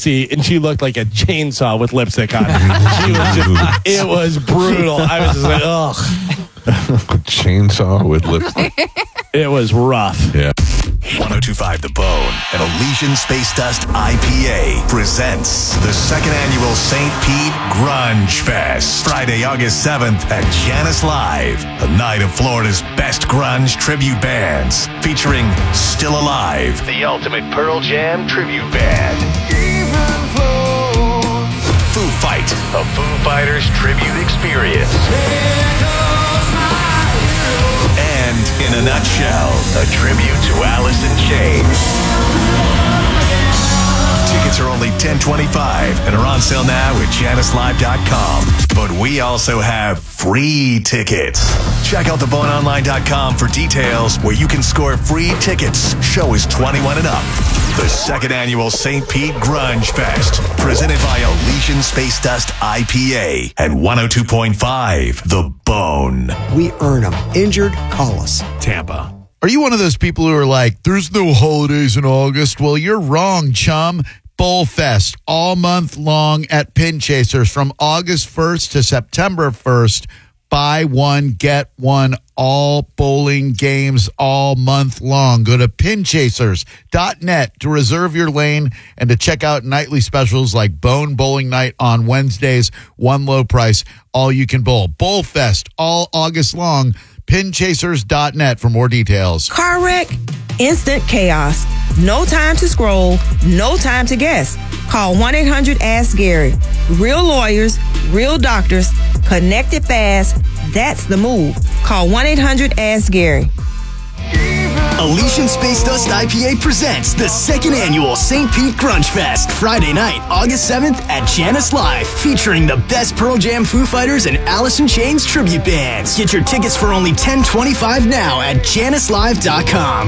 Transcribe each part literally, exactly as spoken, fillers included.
see, and she looked like a chainsaw with lipstick on. She was just, it was brutal. I was just like, ugh. Chainsaw with lipstick. It was rough. Yeah. one oh two point five The Bone and Elysian Space Dust I P A presents the second annual Saint Pete Grunge Fest. Friday, August seventh at Janice Live. A night of Florida's best grunge tribute bands featuring Still Alive, the ultimate Pearl Jam tribute band. Foo Fight, a Foo Fighters tribute experience. And in a nutshell, a tribute to Alice in Chains. Tickets are only ten twenty-five and are on sale now at janice live dot com. But we also have free tickets. Check out the bone online dot com for details where you can score free tickets. Show is twenty-one and up. The second annual Saint Pete Grunge Fest, presented by Elysian Space Dust I P A and one oh two point five The Bone. We earn them. Injured, call us. Tampa. Are you one of those people who are like, there's no holidays in August? Well, you're wrong, chum. Bowl Fest all month long at Pin Chasers from August first to September first. Buy one, get one, all bowling games all month long. Go to pin chasers dot net to reserve your lane and to check out nightly specials like Bone Bowling Night on Wednesdays, one low price, all you can bowl. Bowl Fest all August long. pin chasers dot net for more details. Car wreck, instant chaos. No time to scroll, no time to guess. Call one eight hundred ask Gary. Real lawyers, real doctors, connected fast. That's the move. Call one eight hundred ask Gary. Elysian Space Dust I P A presents the second annual Saint Pete Grunge Fest, Friday night, August seventh at Janice Live, featuring the best Pearl Jam, Foo Fighters, and Alice in Chains tribute bands. Get your tickets for only ten twenty-five now at janice live dot com.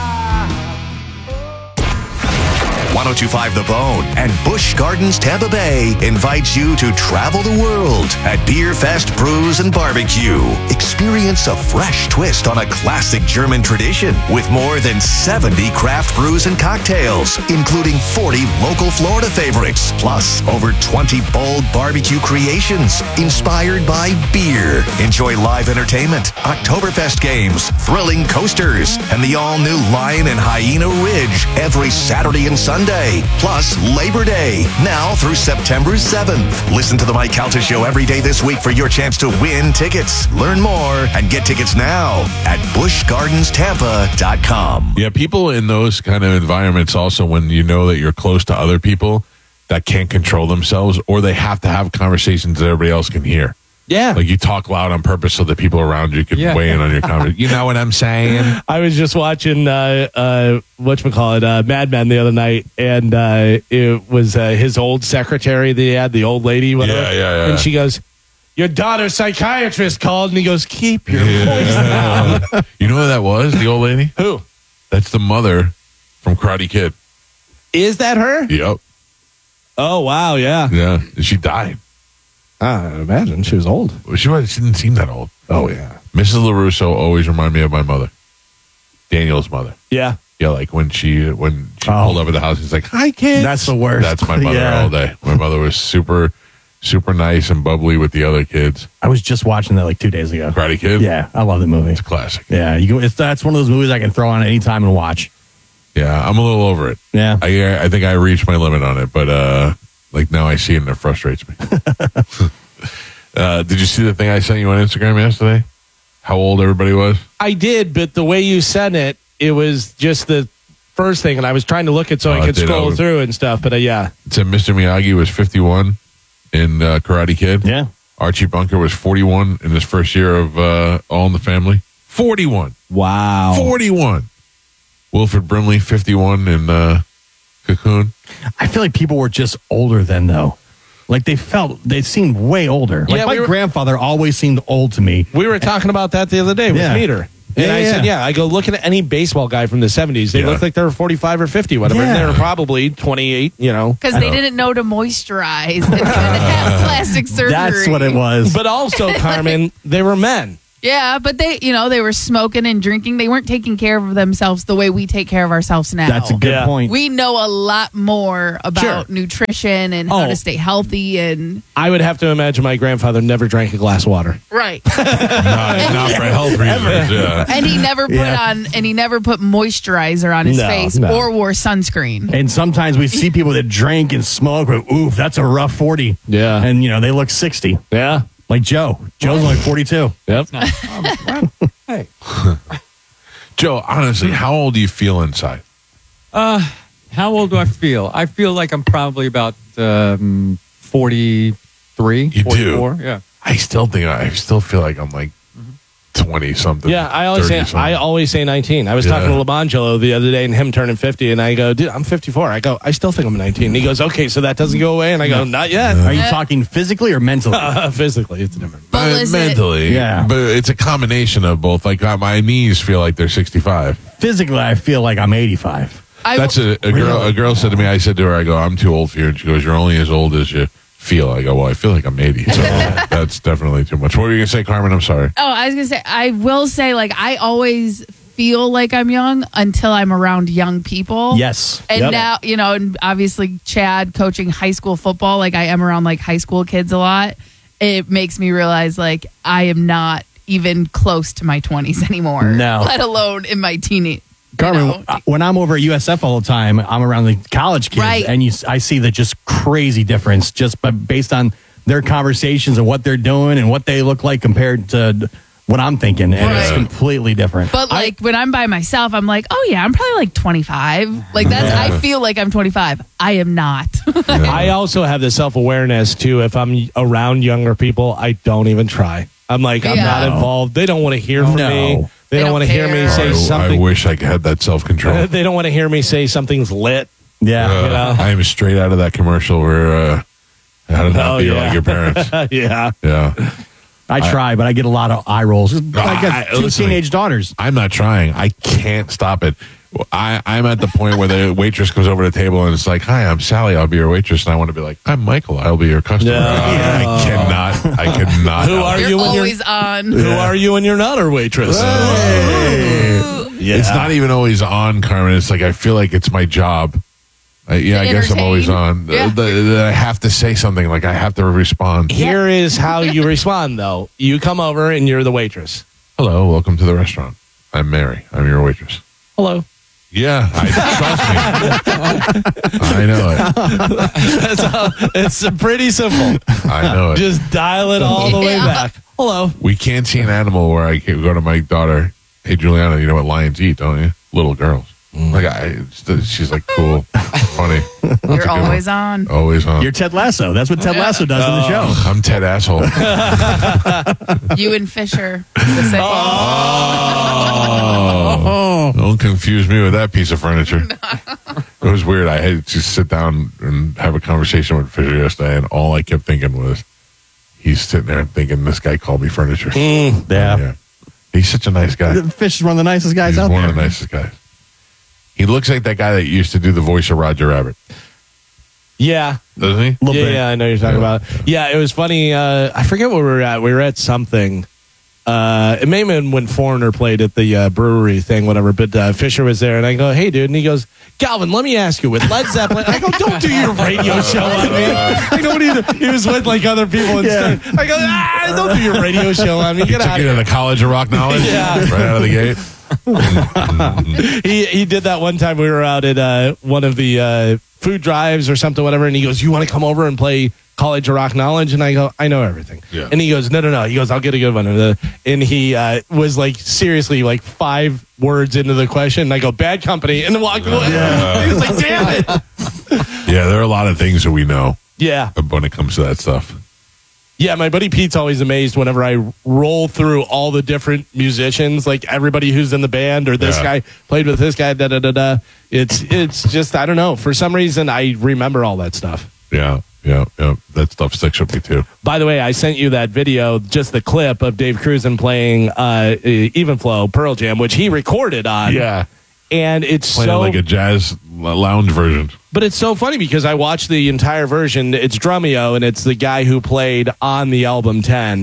one oh two point five The Bone and Busch Gardens Tampa Bay invites you to travel the world at Beer Fest Brews and Barbecue. Experience a fresh twist on a classic German tradition with more than seventy craft brews and cocktails, including forty local Florida favorites, plus over twenty bold barbecue creations inspired by beer. Enjoy live entertainment, Oktoberfest games, thrilling coasters, and the all-new Lion and Hyena Ridge every Saturday and Sunday. Plus Labor Day, now through September seventh. Listen to the Mike Calta Show every day this week for your chance to win tickets. Learn more and get tickets now at busch gardens tampa dot com. Yeah, people in those kind of environments also, when you know that you're close to other people that can't control themselves, or they have to have conversations that everybody else can hear. Yeah. Like you talk loud on purpose so that people around you can Yeah. weigh in on your conversation. You know what I'm saying? I was just watching uh, uh, whatchamacallit, uh, Mad Men the other night, and uh, it was uh, his old secretary that he had, the old lady, whatever. Yeah, yeah, yeah. And she goes, your daughter's psychiatrist called, and he goes, keep your Yeah. voice down. You know who that was, the old lady? Who? That's the mother from Karate Kid. Is that her? Yep. Oh, wow, yeah. Yeah. She died. I imagine she was old. She, was, she didn't seem that old. Oh, yeah. Missus LaRusso always reminded me of my mother. Daniel's mother. Yeah. Yeah, like when she when she Oh. pulled up at the house, she's like, hi, kids. That's the worst. That's my mother Yeah. all day. My mother was super, super nice and bubbly with the other kids. I was just watching that like two days ago. Karate Kid? Yeah, I love the movie. It's a classic. Yeah, you go, it's, that's one of those movies I can throw on anytime and watch. Yeah, I'm a little over it. Yeah. I I think I reached my limit on it, but uh, like now I see it and it frustrates me. uh, did you see the thing I sent you on Instagram yesterday? How old everybody was? I did, but the way you sent it, it was just the first thing, and I was trying to look at so Oh, I it could did scroll open. through and stuff, but uh, yeah. It said Mister Miyagi was fifty-one in uh, Karate Kid. Yeah. Archie Bunker was forty-one in his first year of uh, All in the Family. forty-one. Wow. forty-one. Wilford Brimley, fifty-one in uh, Cocoon. I feel like people were just older then, though. Like they felt, they seemed way older. Like Yeah, my we were- grandfather always seemed old to me. We were talking about that the other day with Yeah. Meter. And Yeah, I yeah. said, yeah, I go, look at any baseball guy from the seventies. They Yeah. look like they were forty-five or fifty, whatever. Yeah. And they were probably twenty-eight, you know. Because they didn't know to moisturize and have plastic surgery. That's what it was. But also, Carmen, they were men. Yeah, but they, you know, they were smoking and drinking. They weren't taking care of themselves the way we take care of ourselves now. That's a good Yeah. point. We know a lot more about Sure. nutrition and how Oh. to stay healthy and I would have to imagine my grandfather never drank a glass of water. right. not, not for health reasons. Yeah. And he never put Yeah. on and he never put moisturizer on his No, face no. or wore sunscreen. And sometimes we see people that drink and smoke, but oof, that's a rough forty. Yeah. And, you know, they look sixty. Yeah. Like Joe. Joe's only forty-two. Yep. Hey, Joe, honestly, how old do you feel inside? uh, how old do I feel? I feel like I'm probably about um, forty-three, You do? forty-four. Yeah. I still think I still feel like I'm like twenty something. Yeah, I always say I always say nineteen. I was Yeah. talking to LeBangelo the other day and him turning fifty, and I go, dude, I'm fifty-four. I go, I still think I'm nineteen. And he goes, okay, so that doesn't go away, and I go, not yet. Are you talking physically or mentally? Physically, it's different. But Uh, listen, mentally, Yeah. but it's a combination of both. Like uh, my knees feel like they're sixty-five. Physically, I feel like I'm eighty-five. I, That's a, a girl. A girl said to me, I said to her, I go, I'm too old for you, and she goes, you're only as old as you feel. I go, well, I feel like I'm eighty, so that's definitely too much. What were you gonna say, Carmen? I'm sorry. Oh, I was gonna say I will say like I always feel like I'm young until I'm around young people. Yes. And Yep. now, you know, and obviously Chad coaching high school football, like I am around like high school kids a lot. It makes me realize like I am not even close to my twenties anymore. No. Let alone in my teenage. Carmen, you know. uh, when I'm over at U S F all the time, I'm around the college kids, Right. and you, I see the just crazy difference just by, based on their conversations and what they're doing and what they look like compared to what I'm thinking, and it's Right. completely different. But like when I'm by myself, I'm like, oh yeah, I'm probably like twenty-five. Like that's I feel like I'm twenty-five. I am not. I also have the self awareness too. If I'm around younger people, I don't even try. I'm like, I'm Yeah. not involved. They don't want to hear from No. me. They, They don't don't want to hear me care. say I, I something. wish I had that self control. They don't want to hear me say something's lit. yeah. Uh, You know? I am straight out of that commercial where uh, how to not Oh, be yeah. like your parents. yeah. Yeah, I try, but I get a lot of eye rolls. I got I- two listen, teenage daughters. I'm not trying. I can't stop it. I, I'm at the point where the waitress comes over to the table and it's like, "Hi, I'm Sally. I'll be your waitress." And I want to be like, "I'm Michael. I'll be your customer." Yeah. Uh, I cannot. I cannot. Who are You're you when you're always on. Who are you when you're not our waitress? Yeah. It's not even always on, Carmen. It's like I feel like it's my job. I, yeah, To I guess I'm always on. entertain. Yeah. Uh, the- the- I have to say something. Like I have to respond. Here is how you respond, though. You come over and you're the waitress. Hello, welcome to the restaurant. I'm Mary. I'm your waitress. Hello. Yeah, I trust me. I know it. That's how, it's pretty simple. I know it. Just dial it all the way Yeah. back. Hello. We can't see an animal where I can go to my daughter. Hey, Juliana, you know what lions eat, don't you? Little girls. Like I, it's- she's like cool, funny. That's a You're good one. always on. always on. You're Ted Lasso. That's what Ted Lasso does in the show. I'm Ted Asshole. You and Fisher. The same. Oh, don't confuse me with that piece of furniture. It was weird. I had to sit down and have a conversation with Fisher yesterday, and all I kept thinking was, he's sitting there thinking, this guy called me furniture. Yeah. Yeah. He's such a nice guy. The Fish is one of the nicest guys He's out one there. of the nicest guys. He looks like that guy that used to do the voice of Roger Rabbit, Yeah. doesn't he? Little yeah, bit. yeah, I know what you're talking Yeah. about. Yeah, it was funny. Uh, I forget where we were at. We were at something. Uh, it may have been when Foreigner played at the uh, brewery thing, whatever. But uh, Fisher was there, and I go, "Hey, dude," and he goes, "Galvin, let me ask you, with Led Zeppelin." I go, "Don't do your radio show on me." I go, "What do you do?" He was with like other people instead. I go, "Ah, don't do your radio show on me. He Get took out you of to here." the College of Rock Knowledge Yeah. right out of the gate. he he did that one time. We were out at uh, one of the uh, food drives or something, whatever, and he goes, "You want to come over and play College of Rock Knowledge?" And I go, "I know everything." Yeah. And he goes, "No, no, no." He goes, "I'll get a good one." And, uh, and he uh, was like, seriously, like five words into the question. And I go, "Bad Company," and then walked away. He was like, "Damn it!" Yeah, there are a lot of things that we know Yeah, when it comes to that stuff. yeah. My buddy Pete's always amazed whenever I roll through all the different musicians, like everybody who's in the band, or this Yeah. guy played with this guy. Da da da da. It's it's just I don't know. For some reason, I remember all that stuff. Yeah, yeah, yeah. That stuff sticks with me too. By the way, I sent you that video, just the clip of Dave Cruzen playing uh, Even Flow Pearl Jam, which he recorded on. And it's Playing so, like a jazz lounge version. but it's so funny because I watched the entire version. It's Drumeo, and it's the guy who played on the album ten.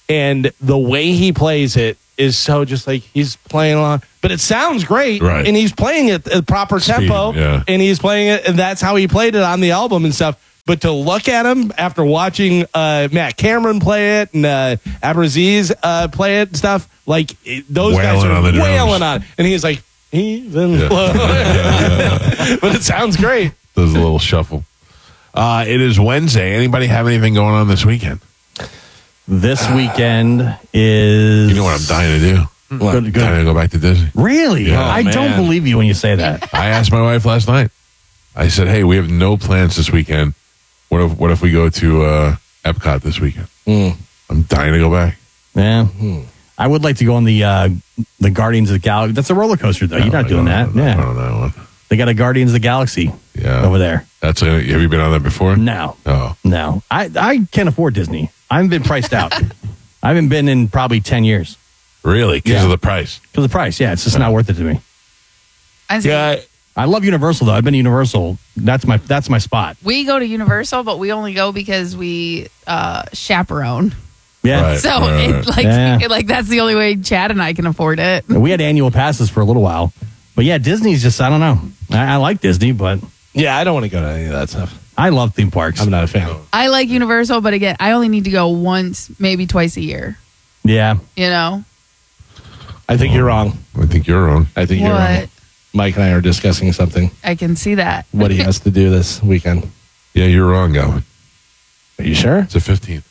and the way he plays it is so just like he's playing along, but it sounds great, Right. and he's playing it at proper Speed, tempo, yeah. and he's playing it, and that's how he played it on the album and stuff. But to look at him after watching uh, Matt Cameron play it and uh, Abraziz uh, play it and stuff, like it, those guys Wailing are on the drums. wailing on it. And he's like, even Yeah. flow. But it sounds great. Does a little shuffle. Uh, it is Wednesday. Anybody have anything going on this weekend? This weekend is. You know what I'm dying to do? Good, I'm good. dying to go back to Disney. Really? Yeah. I Oh, don't man. believe you when you say that. I asked my wife last night. I said, "Hey, we have no plans this weekend. What if what if we go to uh, Epcot this weekend?" Mm. I'm dying to go back. Yeah. Hmm. I would like to go on the uh, the Guardians of the Galaxy. That's a roller coaster, though. You're not I doing don't- that. I Yeah. don't know that one. They got a Guardians of the Galaxy Yeah, over there. That's a, have you been on that before? No. Oh, No. I, I can't afford Disney. I haven't been priced out. I haven't been in probably ten years. really? Because Yeah. of the price? Because of the price. Yeah, it's just not worth it to me. I see. Yeah, I love Universal, though. I've been to Universal. That's my that's my spot. We go to Universal, but we only go because we uh, chaperone. Yeah. Right. So right, it, right. like, Yeah. it, like that's the only way Chad and I can afford it. We had annual passes for a little while. But yeah, Disney's just, I don't know. I, I like Disney, but yeah, I don't want to go to any of that stuff. I love theme parks. I'm not a fan. I like Universal, but again, I only need to go once, maybe twice a year. Yeah. You know I think you're wrong. I think you're wrong. I think you're wrong. what? Mike and I are discussing something. I can see that. What he has to do this weekend. Yeah, you're wrong, Galvin. Are you sure? It's the fifteenth.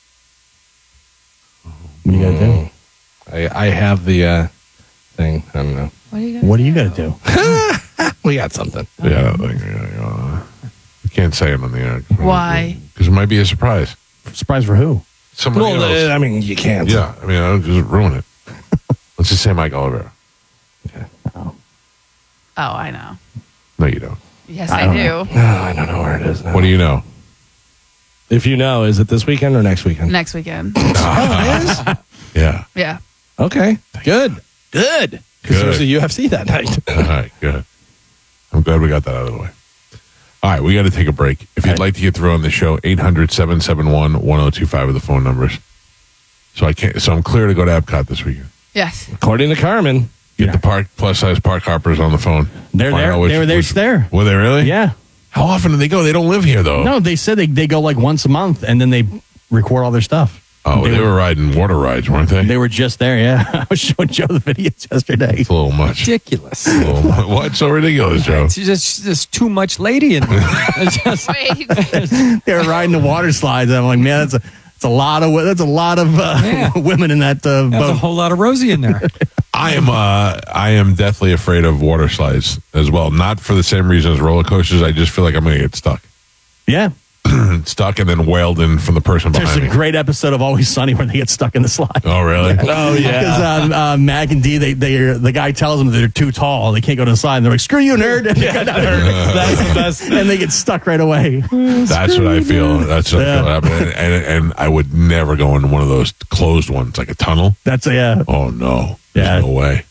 What do you got to do? I, I have the uh, thing. I don't know. What are you gonna What do you got to do? We got something. Yeah, like, uh, I can't say it on the air. Why? Because it might be a surprise. Surprise for who? Somebody Well, else. uh, I mean, you can't. Yeah, I mean, I'll just ruin it. Let's just say Mike Oliver. Oh, I know. No, you don't. Yes, I I, don't do. know. No, I don't know where it is now. What do you know? If you know, is it this weekend or next weekend? Next weekend. Yeah. Yeah. Okay. Good. Good. Because Good. there's a U F C that night. All right, good. I'm glad we got that out of the way. All right, we got to take a break. If you'd Okay. like to get through on the show, eight hundred, seven seven one, one oh two five are the phone numbers. So I can't. So I'm clear to go to Epcot this weekend. Yes. According to Carmen. Get Yeah. the park plus size park hoppers on the phone. They're Find there. out which- they were there. which- It's there. Were they really? Yeah. How often do they go? They don't live here though. No, they said they, they go like once a month and then they record all their stuff. Oh, they, were riding water rides, weren't they? They were just there, yeah. I was showing Joe the videos yesterday. It's a little much. Ridiculous. A little mu- What's so ridiculous, Joe? It's just, just too much lady in there. It's just- Wait. They were riding the water slides. I'm like, man, that's a that's a lot of that's a lot of uh, Yeah. women in that uh, There's a boat. whole lot of Rosie in there. I am uh I am deathly afraid of water slides as well. Not for the same reason as roller coasters. I just feel like I'm gonna get stuck. Yeah, Stuck and then wailed in from the person there's behind a me. great episode of Always Sunny where they get stuck in the slide. Oh really? Oh, yeah. Because um, uh, Mac and D, they they the guy tells them they're too tall, they can't go to the slide. And they're like, "Screw you, nerd!" And, they go down there. That's the best. And they get stuck right away. That's what I feel. That's what Yeah. I feel happening. And, and I would never go into one of those closed ones, like a tunnel. That's a yeah. Oh no. There's Yeah. no way.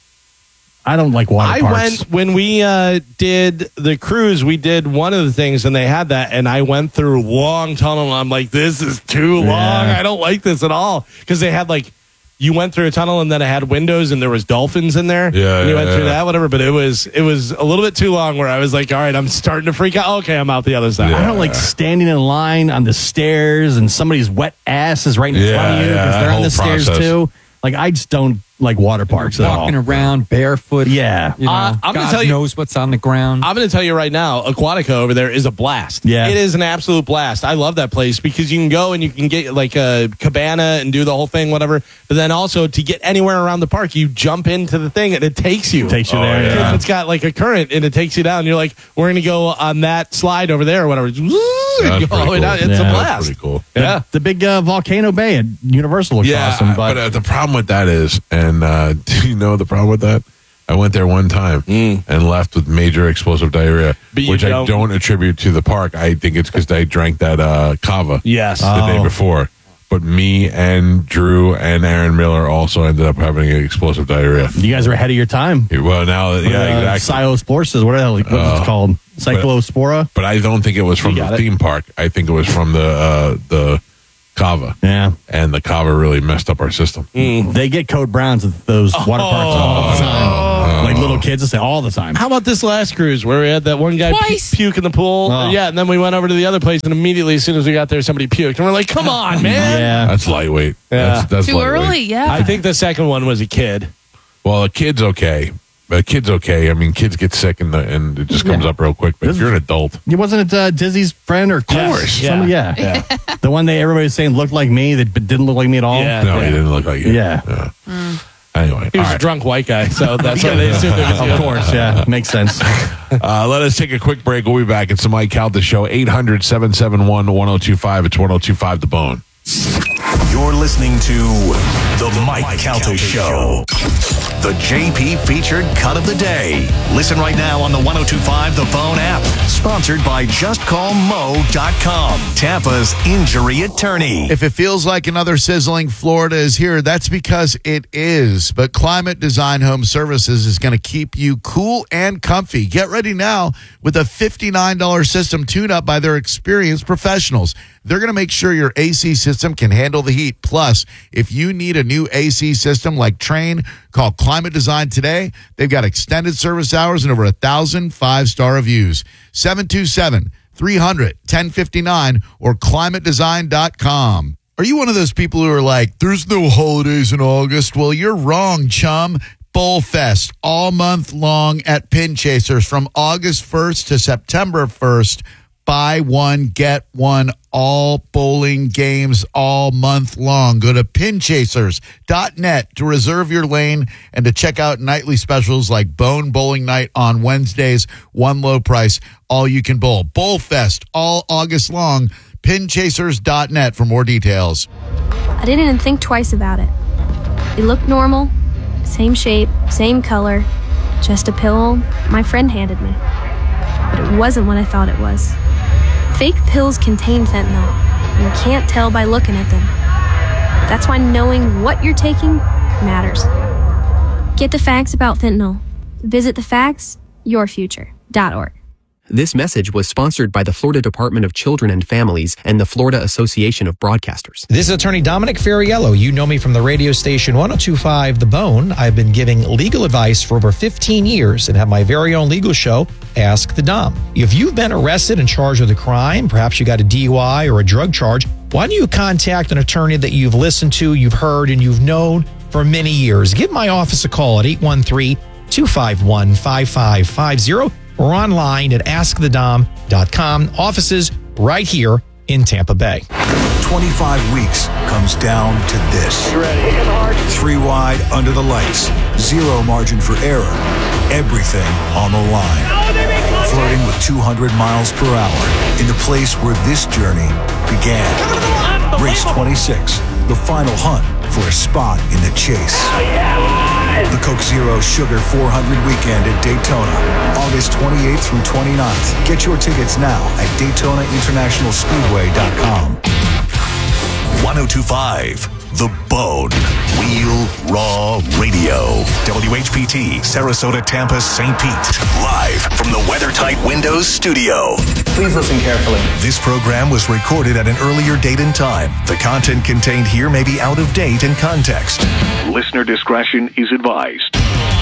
I don't like water I parks. went when we uh, did the cruise. We did one of the things, and they had that. And I went through a long tunnel, and I'm like, "This is too long. Yeah. I don't like this at all." Because they had like, you went through a tunnel, and then it had windows, and there was dolphins in there. Yeah, and you yeah, went through yeah. that, whatever. But it was it was a little bit too long. Where I was like, "All right, I'm starting to freak out. Okay, I'm out the other side." I don't like standing in line on the stairs and somebody's wet ass is right in Yeah, front of you yeah, because that they're on whole the stairs process. too. Like I just don't like water parks at all. Walking around barefoot. Yeah. You know, Uh, I'm gonna God tell you- knows what's on the ground. I'm going to tell you right now, Aquatica over there is a blast. Yeah. It is an absolute blast. I love that place because you can go and you can get like a cabana and do the whole thing, whatever. But then also to get anywhere around the park, you jump into the thing and it takes you. Takes you Oh, there. yeah. Yeah. It's got like a current and it takes you down. You're like, we're going to go on that slide over there or whatever. And That's go all the way pretty down. cool. It's Yeah. a That's blast. Pretty cool. Yeah. The big uh, volcano bay at Universal looks Yeah, awesome, but, but uh, the problem with that is, and uh, do you know the problem with that? I went there one time and left with major explosive diarrhea, But you which I don't- don't attribute to the park. I think it's because I drank that uh, kava Yes. the day Oh. before. But me and Drew and Aaron Miller also ended up having explosive diarrhea. you guys are ahead of your time. Well, now, yeah, uh, exactly. Cyclosporosis, what the hell? What's Oh. it called? Cyclospora? But I don't think it was from You the got it. theme park. I think it was from the uh, the Kava. Yeah. And the Kava really messed up our system. Mm. They get code browns at those water parks all the time. Like little kids will say all the time. How about this last cruise where we had that one guy pu- Twice. puke in the pool? Oh. Yeah, and then we went over to the other place, and immediately, as soon as we got there, somebody puked. And we're like, come on, man. Yeah. That's lightweight. Yeah. That's, that's Too lightweight. early, yeah. I think the second one was a kid. Well, a kid's okay. A kid's okay. I mean, kids get sick and the, and it just comes Yeah. up real quick. But if you're an adult, It wasn't it uh, Dizzy's friend or Of course? Yeah. Yeah. Yeah. The one they everybody was saying looked like me that but didn't look like me at all. Yeah. no, he didn't look like you. Yeah. Anyway, He was all a right. drunk white guy, so that's why they assumed it was you. Of course, yeah. Makes sense. Uh, let us take a quick break. We'll be back. It's the Mike Calta Show. eight hundred, seven seven one, one oh two five. It's one oh two five The Bone. You're listening to The Mike Calta Show. The J P featured cut of the day. Listen right now on the one oh two five The Bone app. Sponsored by just call mo dot com, Tampa's injury attorney. If it feels like another sizzling Florida is here, that's because it is. But Climate Design Home Services is going to keep you cool and comfy. Get ready now with a fifty-nine dollars system tune-up by their experienced professionals. They're going to make sure your A C system can handle the heat. Plus, if you need a new A C system like Train, call Climate Design today. They've got extended service hours and over a thousand five-star reviews. seven two seven, three hundred, ten fifty-nine or climate design dot com. Are you one of those people who are like, there's no holidays in August? Well, you're wrong, chum. Bowl Fest all month long at Pin Chasers from August first to September first. Buy one, get one, all bowling games all month long. Go to pin chasers dot net to reserve your lane and to check out nightly specials like Bone Bowling Night on Wednesdays, one low price, all you can bowl. Bowl Fest all August long. pin chasers dot net for more details. I didn't even think twice about it. It looked normal, same shape, same color, just a pill my friend handed me. But it wasn't what I thought it was. Fake pills contain fentanyl, and you can't tell by looking at them. That's why knowing what you're taking matters. Get the facts about fentanyl. Visit the facts your future dot org. This message was sponsored by the Florida Department of Children and Families and the Florida Association of Broadcasters. This is Attorney Dominic Ferriello. You know me from the radio station one oh two point five The Bone. I've been giving legal advice for over fifteen years and have my very own legal show, Ask the Dom. If you've been arrested and charged with a crime, perhaps you got a D U I or a drug charge, why don't you contact an attorney that you've listened to, you've heard, and you've known for many years? Give my office a call at eight one three, two five one, five five five zero or online at ask the dom dot com. Offices right here in Tampa Bay. twenty-five weeks comes down to this. Three wide under the lights. Zero margin for error. Everything on the line. Flirting with two hundred miles per hour in the place where this journey began. Race twenty-six, the final hunt for a spot in the chase. The Coke Zero Sugar four hundred weekend at Daytona, August twenty-eighth through twenty-ninth. Get your tickets now at daytona international speedway dot com. one oh two point five The Bone. Wheel Raw Radio. W H P T, Sarasota, Tampa, Saint Pete. Live from the WeatherTight Windows studio. Please listen carefully. This program was recorded at an earlier date and time. The content contained here may be out of date in context. Listener discretion is advised.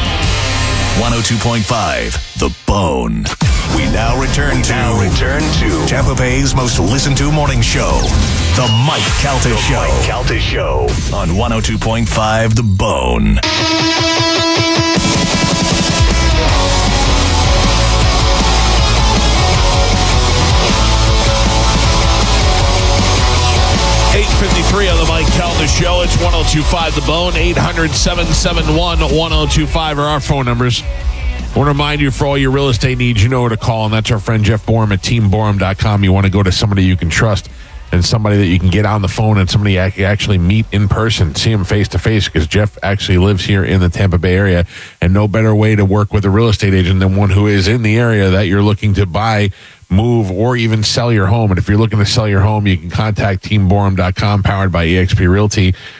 one oh two point five The Bone. We now return to now return to Tampa Bay's most listened to morning show, The Mike Calta Show. Mike Calta Show on one oh two point five The Bone. eight fifty-three on the Mike Calta Show. It's one oh two point five The Bone. eight hundred, seven seven one, one oh two five are our phone numbers. I want to remind you, for all your real estate needs, you know where to call, and that's our friend Jeff Borum at team borum dot com. You want to go to somebody you can trust and somebody that you can get on the phone and somebody you actually meet in person, see him face to face, because Jeff actually lives here in the Tampa Bay area, and no better way to work with a real estate agent than one who is in the area that you're looking to buy, move, or even sell your home. And if you're looking to sell your home, you can contact team borum dot com, powered by eXp Realty.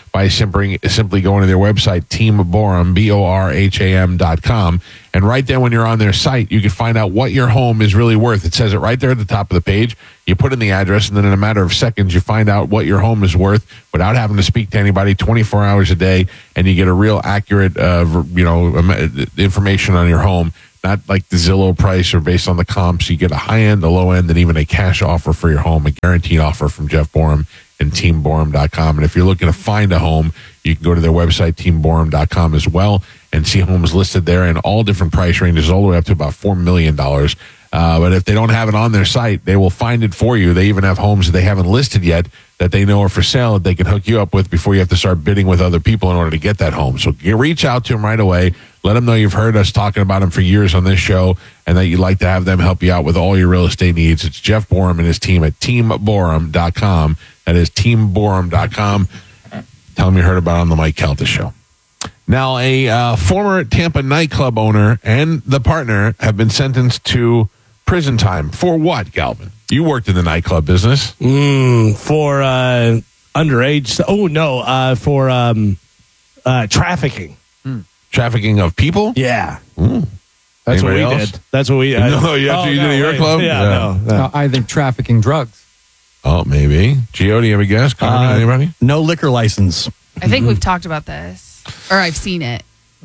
by simply, simply going to their website, Team Borum, B O R H A M dot com. And right there when you're on their site, you can find out what your home is really worth. It says it right there at the top of the page. You put in the address, and then in a matter of seconds, you find out what your home is worth without having to speak to anybody twenty-four hours a day, and you get a real accurate, uh, you know, information on your home. Not like the Zillow price or based on the comps. You get a high end, a low end, and even a cash offer for your home, a guaranteed offer from Jeff Borum and Team Borum dot com. And if you're looking to find a home, you can go to their website, Team Borum dot com as well, and see homes listed there in all different price ranges, all the way up to about four million dollars. Uh, but if they don't have it on their site, they will find it for you. They even have homes that they haven't listed yet that they know are for sale that they can hook you up with before you have to start bidding with other people in order to get that home. So you reach out to them right away. Let them know you've heard us talking about them for years on this show and that you'd like to have them help you out with all your real estate needs. It's Jeff Borum and his team at Team Borum dot com. That is Team Borum dot com. Tell them you heard about it on the Mike Calta Show. Now, a uh, former Tampa nightclub owner and the partner have been sentenced to prison time. For what, Galvin? You worked in the nightclub business. Mm, for uh, underage. Oh, no. Uh, for um, uh, trafficking. Mm. Trafficking of people? Yeah. Mm. That's Anybody what we else? did. That's what we did. No, you after oh, you no, did at your wait. club? Yeah, Yeah. no. no. Uh, I think trafficking drugs. Oh, maybe. Gio, do you have a guess? Carmen, Uh, anybody? No liquor license. I think we've talked about this, or I've seen it.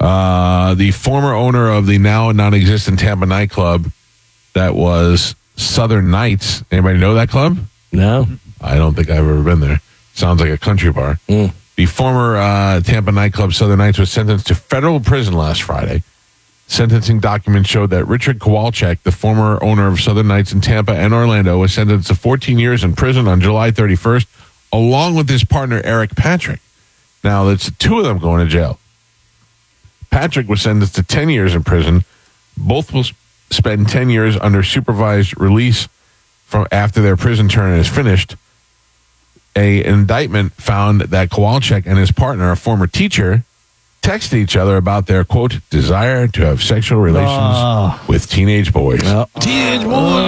Uh, the former owner of the now non-existent Tampa nightclub that was Southern Nights. Anybody know that club? No. I don't think I've ever been there. Sounds like a country bar. Mm. The former uh, Tampa nightclub Southern Nights was sentenced to federal prison last Friday. Sentencing documents showed that Richard Kowalczyk, the former owner of Southern Nights in Tampa and Orlando, was sentenced to fourteen years in prison on July thirty-first, along with his partner, Eric Patrick. Now, it's two of them going to jail. Patrick was sentenced to ten years in prison. Both will spend ten years under supervised release from after their prison term is finished. A indictment found that Kowalczyk and his partner, a former teacher, texted each other about their, quote, desire to have sexual relations Oh. with teenage boys. Teenage boy.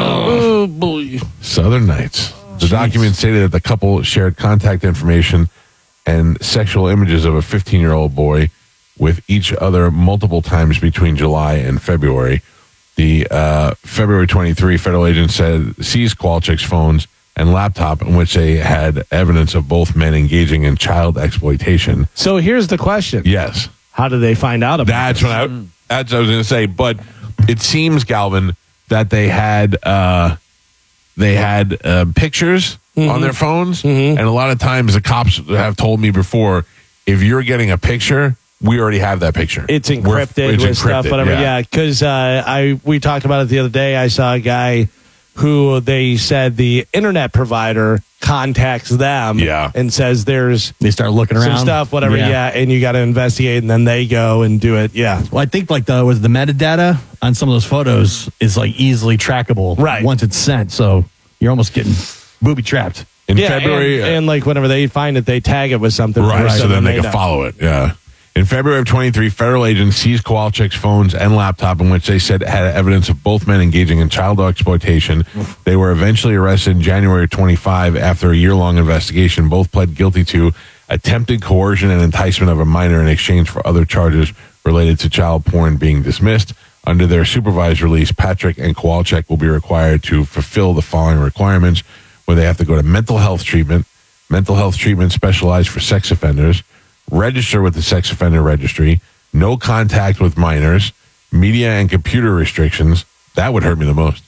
Oh, boy. Southern Nights. The document stated that the couple shared contact information and sexual images of a fifteen-year-old boy with each other multiple times between July and February. The uh, February twenty-third federal agents said seized Kowalczyk's phones and laptop in which they had evidence of both men engaging in child exploitation. So here's the question. Yes. How did they find out about That's this? what I, that's what I was going to say. But it seems, Galvin, that they had uh, they had uh, pictures Mhm. on their phones, Mhm. and a lot of times the cops have told me before, if you're getting a picture, we already have that picture. It's We're- encrypted it's with stuff, encrypted, whatever. yeah. Yeah, because uh, I we talked about it the other day. I saw a guy who they said the internet provider contacts them Yeah. and says there's They start looking some around. stuff, whatever. Yeah, and you got to investigate, and then they go and do it. Yeah. Well, I think like the was the metadata on some of those photos is like easily trackable, Right. Once it's sent, so you're almost getting booby trapped. In yeah, February, and, and like whenever they find it, they tag it with something, Right, so then they know. can follow it. Yeah. In February of twenty-three, federal agents seized Kowalczyk's phones and laptop in which they said had evidence of both men engaging in child exploitation. They were eventually arrested in January of twenty-five after a year-long investigation. Both pled guilty to attempted coercion and enticement of a minor in exchange for other charges related to child porn being dismissed. Under their supervised release, Patrick and Kowalczyk will be required to fulfill the following requirements, where they have to go to mental health treatment, mental health treatment specialized for sex offenders, register with the sex offender registry, no contact with minors, media and computer restrictions. That would hurt me the most.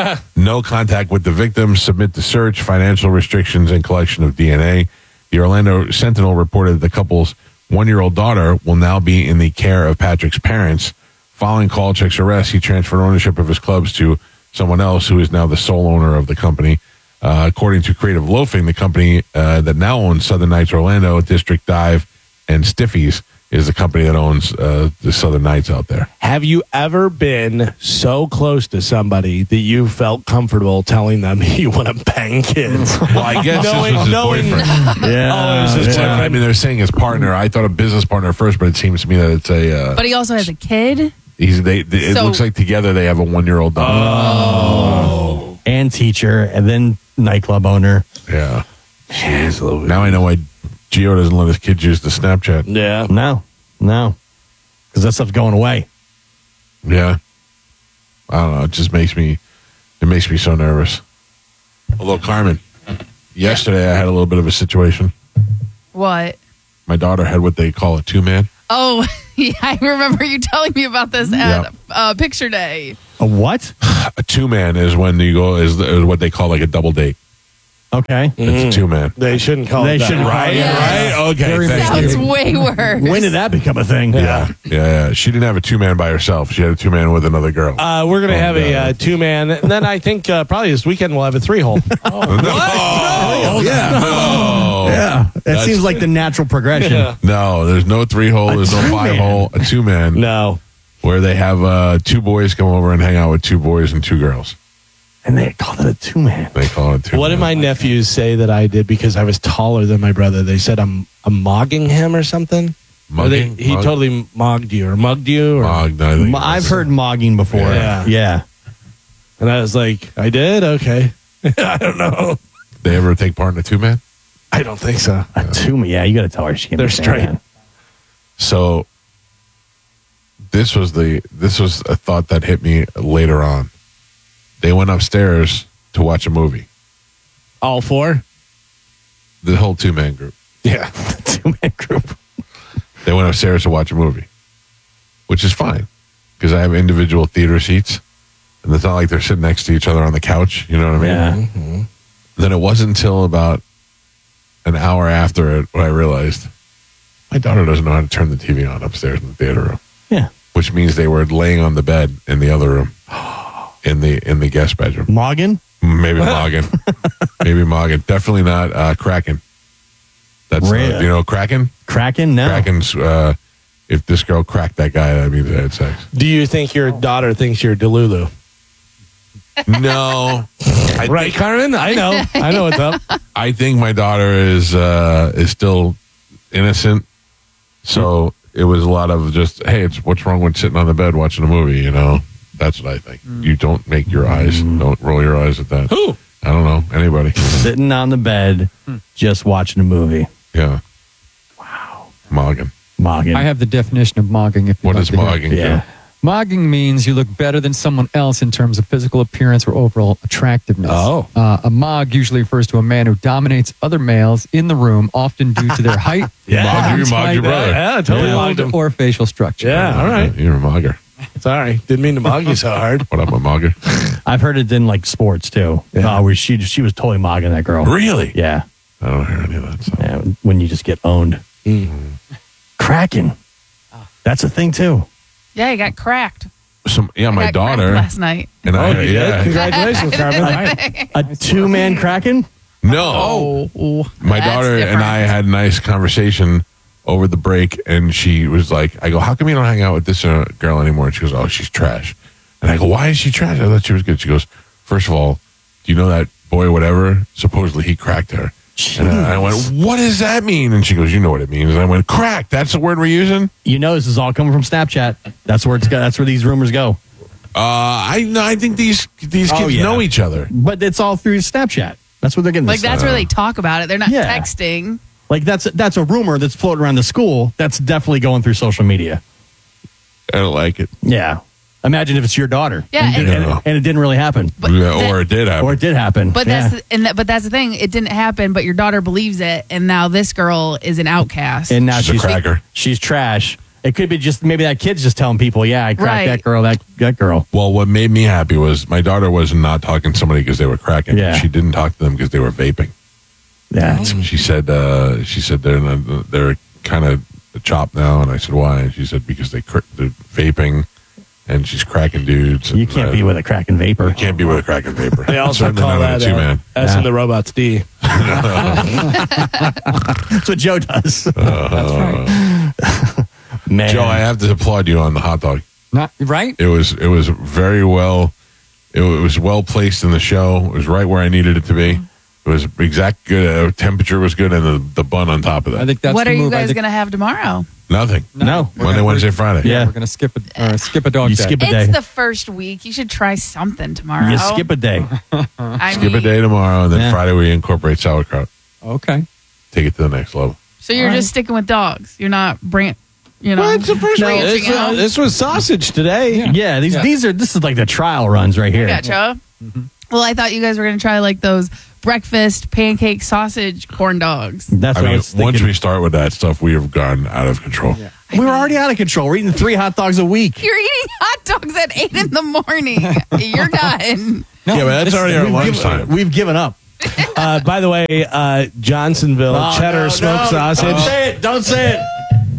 No contact with the victims, submit to search, financial restrictions, and collection of D N A. The Orlando Sentinel reported that the couple's one-year-old daughter will now be in the care of Patrick's parents. Following Kowalczyk's arrest, he transferred ownership of his clubs to someone else who is now the sole owner of the company. Uh, according to Creative Loafing, the company uh, that now owns Southern Nights Orlando, District Dive, and Stiffies is the company that owns uh, the Southern Nights out there. Have you ever been so close to somebody that you felt comfortable telling them you want to bang kids? Well, I guess Knowing- this was his knowing- boyfriend. Yeah, Oh, it was his It's, uh, boyfriend. I mean, they're saying his partner. I thought a business partner first, but it seems to me that it's a. Uh, But he also has a kid. he's they. they it So- looks like together they have a one-year-old daughter. And teacher, and then nightclub owner. Yeah. Jeez, now I know why Gio doesn't let his kids use the Snapchat. Yeah. No, no, because that stuff's going away. Yeah. I don't know. It just makes me, it makes me so nervous. Although, Carmen, yesterday I had a little bit of a situation. What? My daughter had what they call a two-man. Oh, yeah, I remember you telling me about this at Yeah. uh, picture day. A what? A two-man is when you go, is, is what they call like a double date. Okay. It's a two-man. They shouldn't call They it that. shouldn't call it Right? that. Right? Okay. Very thank Sounds you. way worse. When did that become a thing? Yeah. yeah, yeah. She didn't have a two-man by herself. She had a two-man with another girl. Uh, we're going to Oh, have a God. uh, two man, and then I think uh, probably this weekend we'll have a three hole. Oh, Yeah. no. Yeah. That That's- seems like the natural progression. Yeah. No, there's no three-hole. There's no two-man. five-hole. A two-man. No. Where they have uh, two boys come over and hang out with two boys and two girls. And they call it a two man. They call it two. What did my nephews say that I did because I was taller than my brother? They said I'm, I'm mogging him or something. Or they, Mugging? he Mug? totally mogged you or mugged you. Or, Mogged, I think. Mo- I've heard mogging before. Yeah. Yeah. And I was like, I did? Okay. I don't know. They ever take part in a two-man? I don't think so. A two man. Yeah, you got to tell her she can They're be saying straight. that. So this was the this was a thought that hit me later on. They went upstairs to watch a movie. All four? The whole two-man group. Yeah. Two man group. They went upstairs to watch a movie, which is fine because I have individual theater seats, and it's not like they're sitting next to each other on the couch. You know what I mean? Yeah. Then it wasn't until about an hour after it when I realized my daughter doesn't know how to turn the T V on upstairs in the theater room. Yeah. Which means they were laying on the bed in the other room, in the in the guest bedroom. Mogging? Maybe Moggin. Maybe Moggin. Definitely not uh, Kraken. That's Really? uh, you know Kraken. Kraken? No. Kraken's. Uh, if this girl cracked that guy, that means they had sex. Do you think your daughter thinks you're Delulu? No, I Right, Carmen? I know. I know what's up. I think my daughter is uh, is still innocent. So it was a lot of just, hey, it's what's wrong with sitting on the bed watching a movie? You know, that's what I think. You don't make your eyes, don't roll your eyes at that. Who? I don't know anybody. Sitting on the bed, just watching a movie. Yeah. Wow. Mogging. Mogging. I have the definition of mogging. If you'd What like is to hear it. mogging? Yeah. Mogging means you look better than someone else in terms of physical appearance or overall attractiveness. Oh. Uh, a mog usually refers to a man who dominates other males in the room, often due to their height, Yeah. Mogged you, mogged type, your brother. Yeah, totally mogged build, him. or facial structure. Yeah, all right. You're a mogger. Sorry. Didn't mean to mog you so hard. What up, a mogger? I've heard it in like sports too. Yeah. Uh, where she she was totally mogging that girl. Really? Yeah. I don't hear any of that stuff. Yeah. When you just get owned. Kraken. That's a thing too. Yeah, he got cracked. Some, yeah, I my got cracked daughter. last night. And Oh, I, you yeah. did? Congratulations, Carmen. A two man Kraken? No. Oh, My that's daughter and different. I had a nice conversation over the break, and she was like, I go, how come you don't hang out with this uh, girl anymore? And she goes, oh, she's trash. And I go, why is she trash? I thought she was good. She goes, first of all, do you know that boy, whatever? Supposedly he cracked her. And I went, what does that mean? And she goes, you know what it means. And I went, crack. That's the word we're using? You know this is all coming from Snapchat. That's where it's go- that's where these rumors go. Uh, I no, I think these these Oh, kids yeah. know each other. But it's all through Snapchat. That's what they're getting. Like this that's stuff. where they talk about it. They're not Yeah. texting. Like that's that's a rumor that's floating around the school. That's definitely going through social media. I don't like it. Yeah. Imagine if it's your daughter. Yeah, And, it and- didn't- and, and it didn't really happen. But Yeah, that- or it did happen. Or it did happen. But Yeah. that's the, and that, but that's the thing. It didn't happen. But your daughter believes it, and now this girl is an outcast. and now She's a she's cracker. She's trash. It could be just maybe that kid's just telling people, yeah, I cracked Right. that girl, that that girl. Well, what made me happy was my daughter was not talking to somebody because they were cracking. Yeah. She didn't talk to them because they were vaping. Yeah. She said uh, she said they're not, they're kind of chopped now, and I said why? And she said because they cr- they're vaping, and she's cracking dudes. You can't be with a cracking vapor. You can't be with a cracking vapor. They also Certainly call not that with a two uh, man. S Yeah. in the Robots D. That's what Joe does. Man. Joe, I have to applaud you on the hot dog. Not right? It was it was very well. It was well placed in the show. It was right where I needed it to be. It was exact good. Uh, temperature was good, and the, the bun on top of that. I think that's what the are you move. I guys think- going to have tomorrow? Nothing. No. We're Monday, gonna- Wednesday, Friday. Yeah, Yeah. we're gonna skip a uh, skip a dog You day. skip a It's day. the first week. You should try something tomorrow. You skip a day. I Skip mean, a day tomorrow, and then Yeah. Friday we incorporate sauerkraut. Okay. Take it to the next level. So you're All just sticking with dogs. You're not brand. You know, Well, it's the first no, week. This, uh, this was sausage today. Yeah, yeah these Yeah. these are this is like the trial runs right here. Gotcha. Mm-hmm. Well, I thought you guys were going to try like those breakfast pancake sausage corn dogs. That's I what mean, I was once thinking. we start with that stuff, we have gone out of control. We were already out of control. We're eating three hot dogs a week. You're eating hot dogs at eight in the morning. You're done. yeah, but that's already our we've lunchtime. Given, we've given up. Uh, by the way, uh, Johnsonville Oh, cheddar no, smoked no, sausage. Don't say it. Don't say it.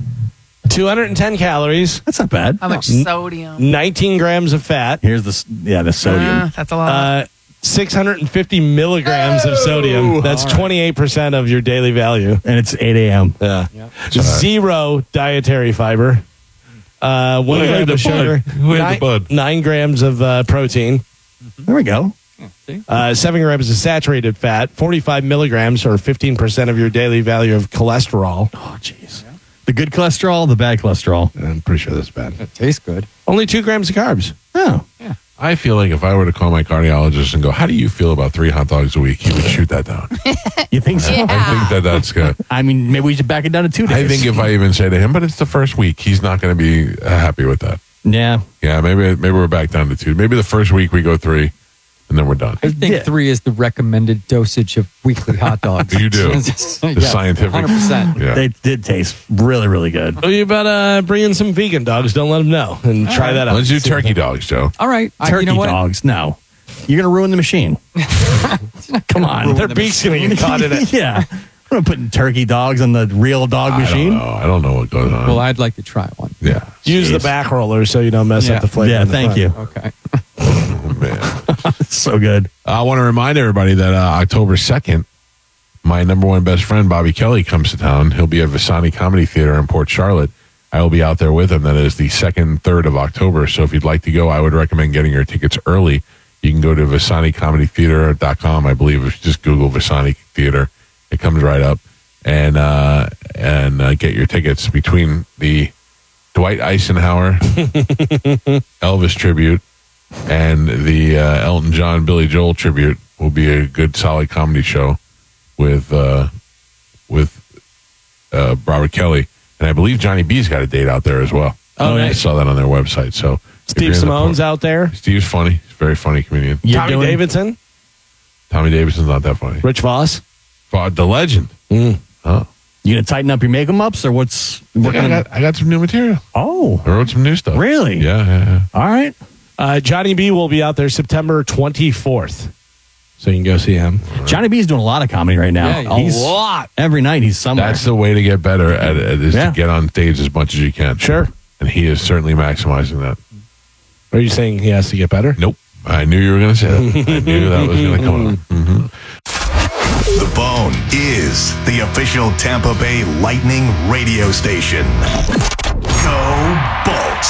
two hundred ten calories. That's not bad. How much N- sodium? nineteen grams of fat. Here's the s- yeah the sodium. Uh, that's a lot. Uh, six hundred fifty milligrams of sodium. That's twenty-eight percent of your daily value. And it's eight a.m. Yeah. Zero dietary fiber. Uh, one Who had gram the of sugar. bud? Who had the nine, bud? nine grams of uh, protein. There we go. Uh, seven grams of saturated fat. forty-five milligrams, or fifteen percent of your daily value of cholesterol. Oh, jeez. The good cholesterol, the bad cholesterol. I'm pretty sure that's bad. It tastes good. Only two grams of carbs. Oh. I feel like if I were to call my cardiologist and go, "How do you feel about three hot dogs a week?" he would shoot that down. You think so? I think that that's good. I mean, maybe we should back it down to two days. I think if I even say to him, "But it's the first week," he's not going to be uh, happy with that. Yeah. Yeah, maybe maybe we're back down to two. Maybe the first week we go three, and then we're done. I think three is the recommended dosage of weekly hot dogs. You do. Yeah, It's scientific. one hundred percent. Yeah. They did taste really, really good. Oh, you better uh, bring in some vegan dogs. Don't let them know. And try that out. Let's do turkey dogs, Joe. All right. I- Turkey you know what? dogs, no. You're going to ruin the machine. Come on. Their beak's going to get caught in it. Yeah. We're not putting turkey dogs on the real dog I machine. don't know. I don't know what goes on. Well, I'd like to try one. yeah. Use the back roller so you don't mess Yeah. up the flavor. Yeah, in the thank front. you. Okay. Oh, man. It's so good. I want to remind everybody that uh, October second, my number one best friend, Bobby Kelly, comes to town. He'll be at Visani Comedy Theater in Port Charlotte. I will be out there with him. That is the second, third of October. So if you'd like to go, I would recommend getting your tickets early. You can go to visani comedy theater dot com. I believe if you just Google Visani Theater, it comes right up. And uh, and uh, get your tickets between the Dwight Eisenhower Elvis tribute and the uh, Elton John Billy Joel tribute will be a good solid comedy show with uh, with uh, Robert Kelly, and I believe Johnny B's got a date out there as well. Oh, I nice. saw that on their website. So if Steve you're in the Simone's port- out there. Steve's funny. He's a very funny comedian. You're Tommy doing- Davidson. Tommy Davidson's not that funny. Rich Voss. But the legend. Mm. Oh, You going to tighten up your makeup ups or what's. I What kind got, I got some new material. Oh, I wrote some new stuff. really? Yeah, yeah, yeah. All right. Uh, Johnny B will be out there September twenty-fourth. So you can go see him. Johnny B's doing a lot of comedy right now. Yeah, A he's, lot. Every night he's somewhere. That's the way to get better at it, is Yeah. to get on stage as much as you can. Sure. And he is certainly maximizing that. Are you saying he has to get better? Nope. I knew you were going to say that. I knew that was going to come up. Mm-hmm. The Bone is the official Tampa Bay Lightning radio station. Go Bolts.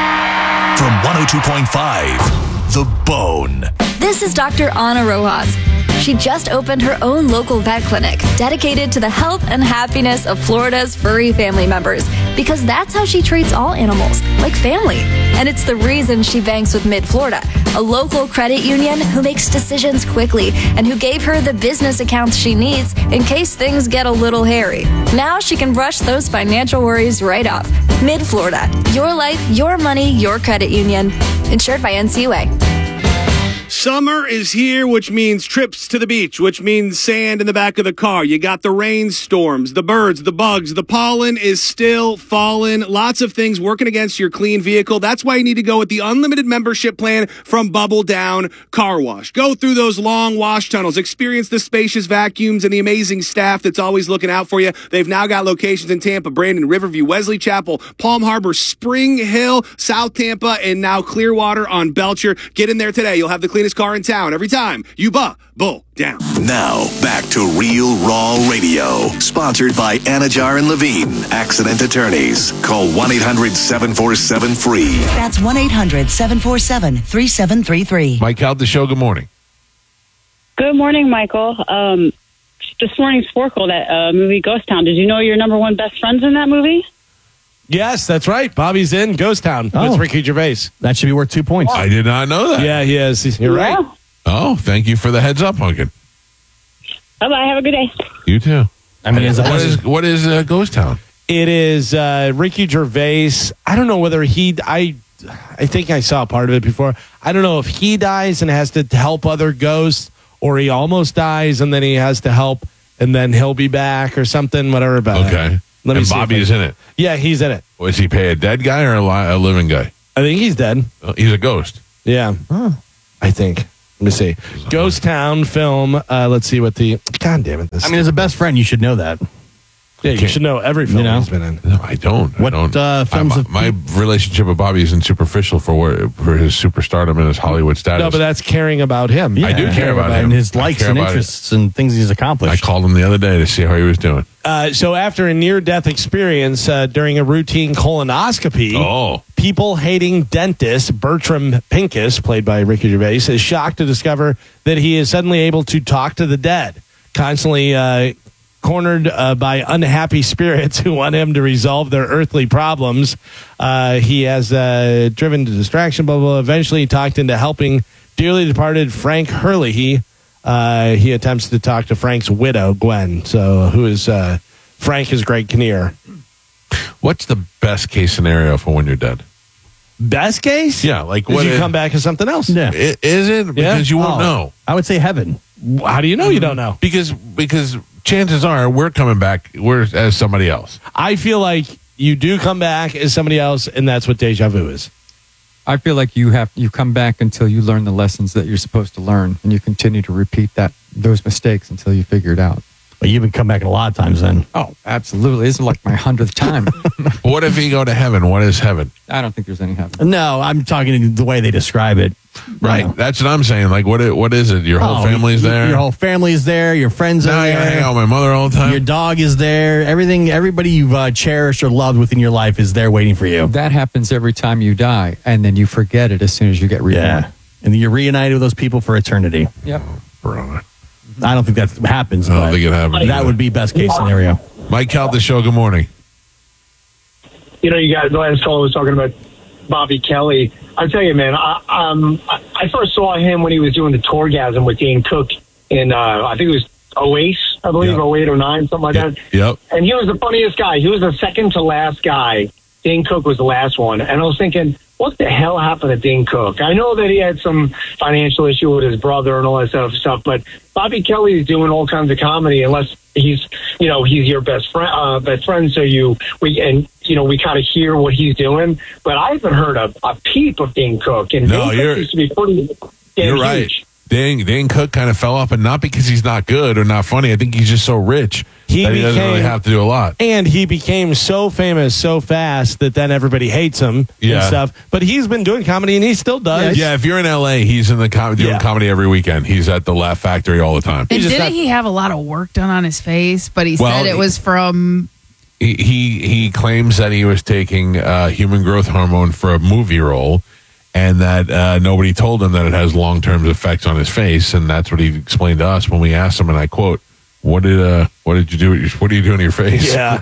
From one oh two point five, The Bone. This is Doctor Ana Rojas. She just opened her own local vet clinic dedicated to the health and happiness of Florida's furry family members because that's how she treats all animals, like family. And it's the reason she banks with Mid-Florida, a local credit union who makes decisions quickly and who gave her the business accounts she needs in case things get a little hairy. Now she can brush those financial worries right off. Mid-Florida, your life, your money, your credit union. Insured by N C U A. Summer is here, which means trips to the beach, which means sand in the back of the car. You got the rainstorms, the birds, the bugs, the pollen is still falling. Lots of things working against your clean vehicle. That's why you need to go with the unlimited membership plan from Bubble Down Car Wash. Go through those long wash tunnels, experience the spacious vacuums and the amazing staff that's always looking out for you. They've now got locations in Tampa, Brandon, Riverview, Wesley Chapel, Palm Harbor, Spring Hill, South Tampa, and now Clearwater on Belcher. Get in there today. You'll have the cleanest car in town every time you Bubble Down. Now, back to Real Raw Radio. Sponsored by Anajar and Levine, Accident Attorneys. Call one eight hundred seven four seven free. That's one eight hundred seven four seven three seven three three. Mike out the show. Good morning. Good morning, Michael. Um, this morning's Sporkle, that uh, movie Ghost Town. Did you know your number one best friend's in that movie? Yes, that's right. Bobby's in Ghost Town Oh. with Ricky Gervais. That should be worth two points. I did not know that. Yeah, he is. You're right. Oh, thank you for the heads up, Pumpkin. Bye-bye. Have a good day. You too. I mean, as a what is what is uh, Ghost Town? It is uh, Ricky Gervais. I don't know whether he. I I think I saw part of it before. I don't know if he dies and has to help other ghosts, or he almost dies and then he has to help, and then he'll be back or something. Whatever about Okay. it. Let me and see if Bobby I- is in it. Yeah, he's in it. Was he pay a dead guy or a, li- a living guy? I think he's dead. Oh, he's a ghost. Yeah, I think. Let me see. Ghost Town film. Uh, let's see what the. God damn it! This. I mean, as a best friend, you should know that. yeah, you should know every film You know? he's been in. No, I don't. What, I don't. uh, films I'm- have- my relationship with Bobby isn't superficial for where, for his superstardom and his Hollywood status. No, but that's caring about him. I do care about him. and his I likes care and about it. interests and things he's I accomplished. called him the other day to see how he was doing. Uh, so after a near-death experience uh, during a routine colonoscopy, Oh. people-hating dentist Bertram Pincus, played by Ricky Gervais, is shocked to discover that he is suddenly able to talk to the dead, constantly uh, cornered uh, by unhappy spirits who want him to resolve their earthly problems. Uh, he has uh, driven to distraction, blah, blah, blah. Eventually, he talked into helping dearly departed Frank Hurley. He Uh, he attempts to talk to Frank's widow, Gwen. So, who is uh, Frank is Greg Kinnear. What's the best case scenario for when you're dead? Best case? Yeah, like Does what you is, come back as something else? Yeah. I- is it? Because you won't Oh, know. I would say heaven. How do you know you don't know? Because because chances are we're coming back we're as somebody else. I feel like you do come back as somebody else, and that's what deja vu is. I feel like you have you come back until you learn the lessons that you're supposed to learn, and you continue to repeat that those mistakes until you figure it out. But you've been come back a lot of times then. Oh, absolutely! This is like my hundredth time. What if you go to heaven? What is heaven? I don't think there's any heaven. No, I'm talking the way they describe it. Right. You know. That's what I'm saying. Like what? i- What is it? Your whole Oh, family's y- there. Your whole family's there. Your friends now are I gotta there. hang out with my mother all the time. Your dog is there. Everything, everybody you've uh, cherished or loved within your life is there waiting for you. That happens every time you die, and then you forget it as soon as you get reborn. Yeah. And you're reunited with those people for eternity. Yep. Brother. I don't think that happens. I don't but think it happens That either. would be best case scenario. Mike Cal, the show. Good morning. You know, you guys, the last fellow was talking about Bobby Kelly. I tell you, man, I, um, I I first saw him when he was doing the Tourgasm with Dane Cook in, uh, I think it was oh eight, I believe, Yep. oh eight, oh nine, something like that. Yep. And he was the funniest guy. He was the second to last guy. Dane Cook was the last one. And I was thinking, what the hell happened to Dane Cook? I know that he had some financial issue with his brother and all that stuff, stuff but Bobby Kelly is doing all kinds of comedy unless he's, you know, he's your best friend, uh, best friend. So you, we, and, you know, we kind of hear what he's doing, but I haven't heard a, a peep of Dane Cook. And No, Dane you're- Cook used to be pretty damn You're right. huge. Dane, Dane Cook kind of fell off, and not because he's not good or not funny. I think he's just so rich He that he doesn't really became- have to do a lot. And he became so famous so fast that then everybody hates him Yeah. and stuff. But he's been doing comedy, and he still does. Yeah, if you're in L A, he's in the com- doing Yeah. comedy every weekend. He's at the Laugh Factory all the time. And just didn't not- he have a lot of work done on his face? But he Well, said it he- was from. He he, he claims that he was taking uh, human growth hormone for a movie role, and that uh, nobody told him that it has long term effects on his face, and that's what he explained to us when we asked him. And I quote, "What did uh what did you do? with your- What do you do to your face?" Yeah.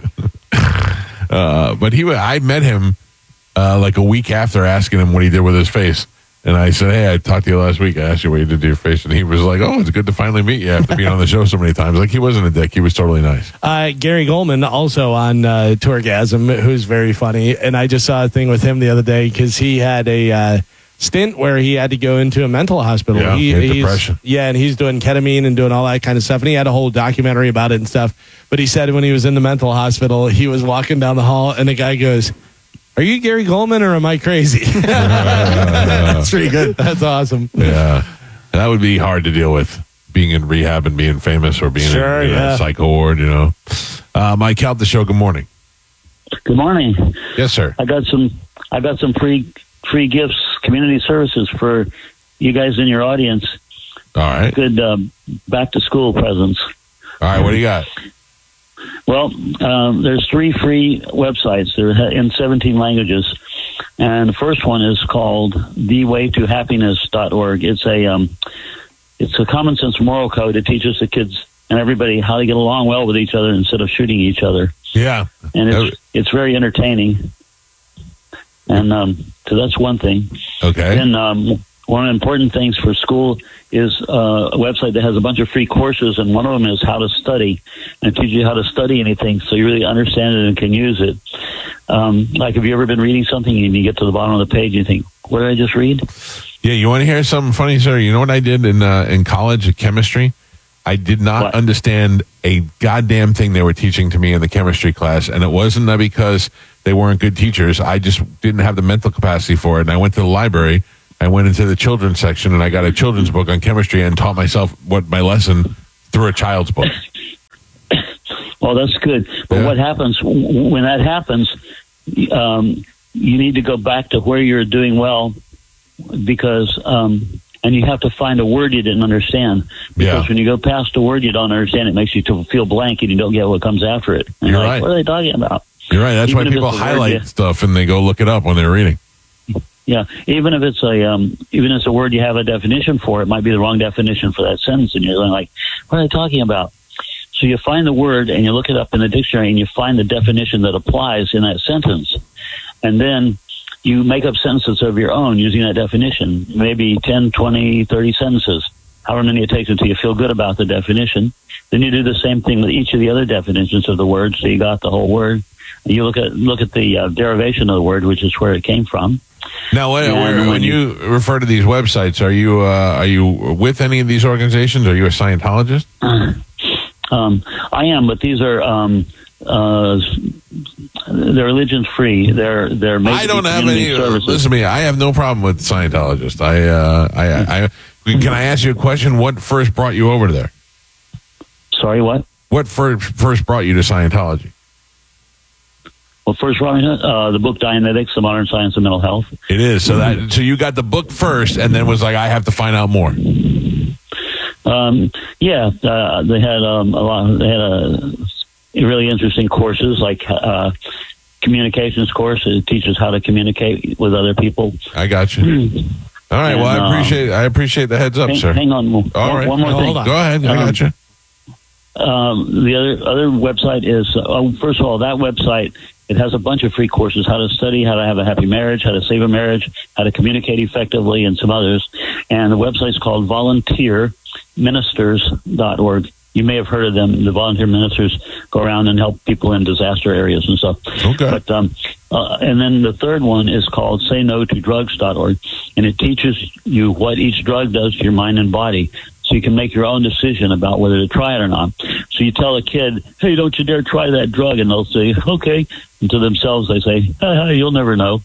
uh, but he wa- I met him uh, like a week after asking him what he did with his face. And I said, "Hey, I talked to you last week. I asked you what you did to your face." And he was like, "Oh, it's good to finally meet you after being on the show so many times." Like, he wasn't a dick. He was totally nice. Uh, Gary Goldman, also on uh, Tourgasm, who's very funny. And I just saw a thing with him the other day because he had a uh, stint where he had to go into a mental hospital. Yeah, he had he's- depression. Yeah, and he's doing ketamine and doing all that kind of stuff. And he had a whole documentary about it and stuff. But he said when he was in the mental hospital, he was walking down the hall and the guy goes, "Are you Gary Goldman or am I crazy?" That's pretty good. That's awesome. Yeah. That would be hard to deal with, being in rehab and being famous or being Sure, in, in yeah. a psycho ward, you know. Uh, Mike Cal, the show. Good morning. Good morning. Yes, sir. I got some. I got some free free gifts, community services for you guys in your audience. All right. Good uh, back to school presents. All right. What do you got? Well, um, there's three free websites. They're in seventeen languages, and the first one is called the way to happiness dot org. It's a um, it's a common sense moral code. It teaches the kids and everybody how to get along well with each other instead of shooting each other. Yeah. And it's it's very entertaining. And um, so that's one thing. Okay. Then um, one of the important things for school is uh, a website that has a bunch of free courses, and one of them is how to study, and it teaches you how to study anything so you really understand it and can use it. Um, like, have you ever been reading something and you get to the bottom of the page and you think, what did I just read? Yeah, you want to hear something funny, sir? You know what I did in uh, in college, chemistry? I did not what? understand a goddamn thing they were teaching to me in the chemistry class, and it wasn't that because they weren't good teachers. I just didn't have the mental capacity for it, and I went to the library. I went into the children's section, and I got a children's book on chemistry and taught myself what my lesson through a child's book. Well, that's good. But yeah. what happens when that happens, um, you need to go back to where you're doing well, because um, and you have to find a word you didn't understand. Because yeah. when you go past a word you don't understand, it makes you to feel blank, and you don't get what comes after it. And you're like, right. What are they talking about? You're right. That's Even why people highlight you, stuff and they go look it up when they're reading. Yeah, even if it's a um, even if it's a word you have a definition for, it might be the wrong definition for that sentence, and you're like, what are they talking about? So you find the word and you look it up in the dictionary and you find the definition that applies in that sentence, and then you make up sentences of your own using that definition, maybe ten, twenty, thirty sentences, however many it takes until you feel good about the definition. Then you do the same thing with each of the other definitions of the word, so you got the whole word. And you look at look at the uh, derivation of the word, which is where it came from. Now, when, when, when you refer to these websites, are you uh, are you with any of these organizations? Are you a Scientologist? Um, I am, but these are um, uh, they're religion free. They're they're made I don't to be have any. services. Listen to me. I have no problem with Scientologists. I uh, I, I can I ask you a question? What first brought you over there? Sorry, what? What first first brought you to Scientology? Well, first, uh, the book Dianetics, The Modern Science of Mental Health. It is. So that so you got the book first and then was like, I have to find out more. Um, yeah, uh, they had um, a lot. They had a really interesting courses, like uh, communications course. It teaches how to communicate with other people. I got you. All right. And, well, I appreciate I appreciate the heads up, hang, sir. Hang on. All one, right. one more no, thing. Hold on. Go ahead. I got you. Um, the other other website is, uh, oh, first of all, that website, it has a bunch of free courses, how to study, how to have a happy marriage, how to save a marriage, how to communicate effectively, and some others. And the website's called volunteer ministers dot org. You may have heard of them. The volunteer ministers go around and help people in disaster areas and stuff. Okay. But, um, uh, and then the third one is called say no to drugs dot org, and it teaches you what each drug does to your mind and body, so you can make your own decision about whether to try it or not. So you tell a kid, hey, don't you dare try that drug, and they'll say, okay. And to themselves, they say, ah, you'll never know.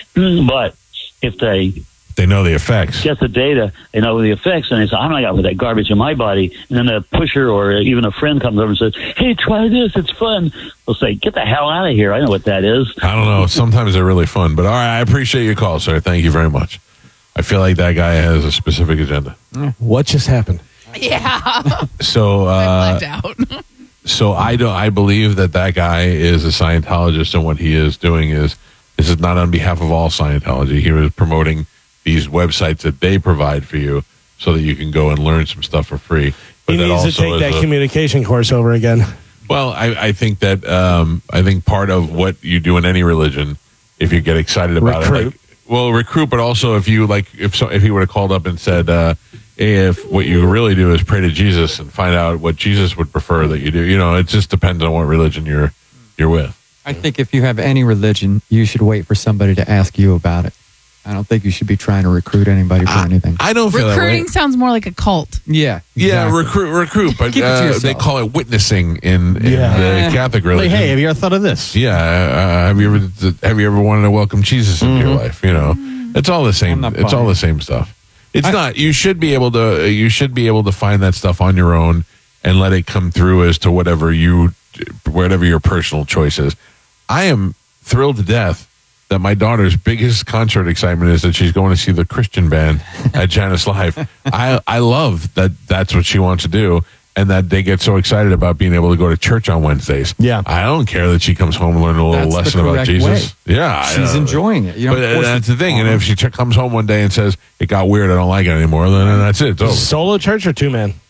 But if they they know the effects, get the data, they know the effects, and they say, I'm not going to put that garbage in my body. And then a pusher or even a friend comes over and says, hey, try this, it's fun. They'll say, get the hell out of here. I know what that is. I don't know. Sometimes they're really fun. But all right, I appreciate your call, sir. Thank you very much. I feel like that guy has a specific agenda. What just happened? Yeah. So, uh, I blacked out. so I don't. I believe that that guy is a Scientologist, and what he is doing is this is not on behalf of all Scientology. He was promoting these websites that they provide for you, so that you can go and learn some stuff for free. But He that needs to also take is that a- communication course over again. Well, I, I think that um, I think part of what you do in any religion, if you get excited about it, Recruit. like, well, recruit, but also if you like, if so, if he would have called up and said, uh, hey, if what you really do is pray to Jesus and find out what Jesus would prefer that you do, you know, it just depends on what religion you're you're with. I think if you have any religion, you should wait for somebody to ask you about it. I don't think you should be trying to recruit anybody for anything. I don't feel that way. Recruiting sounds more like a cult. Yeah. Yeah, exactly. recruit, recruit, but Keep it to uh, yourself. they call it witnessing in, in Yeah. the Catholic Like, religion. hey, have you ever thought of this? Yeah, uh, have you ever have you ever wanted to welcome Jesus into your life? You know, it's all the same. I'm not It's all buying the it. same stuff. It's I- not. You should be able to. You should be able to find that stuff on your own and let it come through as to whatever you, whatever your personal choice is. I am thrilled to death that my daughter's biggest concert excitement is that she's going to see the Christian band at Janice Live. I I love that that's what she wants to do, and that they get so excited about being able to go to church on Wednesdays. Yeah. I don't care that she comes home and learn a little That's the lesson about correct Jesus. Yeah, I She's know. enjoying it. You don't But force that's it the thing. on And her. if she ch- comes home one day and says, it got weird, I don't like it anymore, then that's it. It's over. Solo church or two man?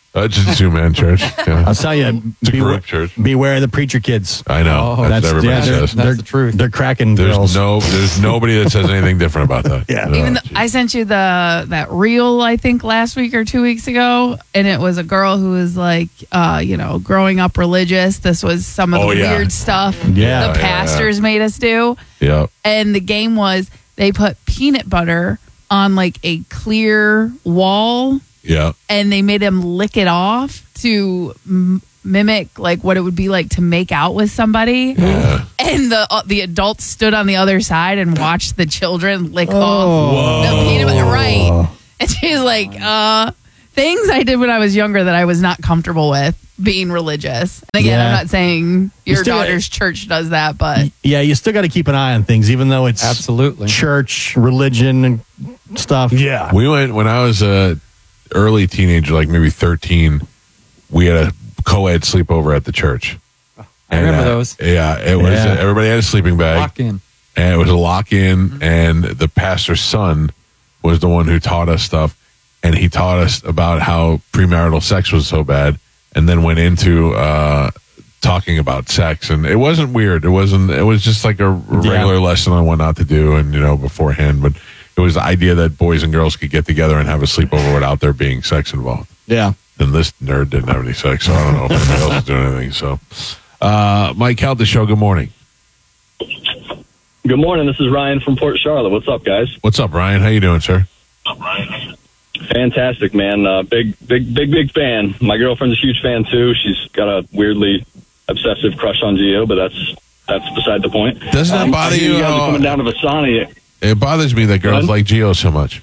Uh, just a two-man church. Yeah. I'll tell you, It's a beware, group church. beware of the preacher kids. I know. Oh, that's, what everybody yeah, they're, says. they're, the truth. They're cracking There's girls. no, there's nobody that says anything different about that. Yeah. No. Even though I sent you the that reel, I think last week or two weeks ago, and it was a girl who was like, uh, you know, growing up religious. This was some of Oh, the yeah. weird stuff Yeah, the yeah, pastors yeah. made us do. Yeah. And the game was they put peanut butter on like a clear wall, Yeah. and they made him lick it off to m- mimic like what it would be like to make out with somebody. Yeah. And the uh, the adults stood on the other side and watched the children lick Oh. off the peanut butter. Right. And she's like, uh, things I did when I was younger that I was not comfortable with being religious. And again, Yeah. I'm not saying You your still- daughter's church does that, but Yeah, you still got to keep an eye on things, even though it's absolutely church, religion, and stuff. Yeah. We went when I was a early teenager, like maybe thirteen. We had a co-ed sleepover at the church. I remember those. Yeah, it was. Yeah. Uh, everybody had a sleeping bag, Lock in. and it was a lock-in. And the pastor's son was the one who taught us stuff, and he taught us about how premarital sex was so bad, and then went into uh, talking about sex. And it wasn't weird. It wasn't. It was just like a regular lesson on what not to do, and you know beforehand. But it was the idea that boys and girls could get together and have a sleepover without there being sex involved. Yeah. And this nerd didn't have any sex, so I don't know if anybody else is doing anything. So, uh, Mike, Cal, the show. Good morning. Good morning. This is Ryan from Port Charlotte. What's up, guys? What's up, Ryan? How you doing, sir? Fantastic, man. Uh, big, big, big, big fan. My girlfriend's a huge fan too. She's got a weirdly obsessive crush on Gio, but that's that's beside the point. Doesn't that Um, bother I hear you? You guys uh, are coming down to Vasani. It bothers me that girls What? like Gio so much.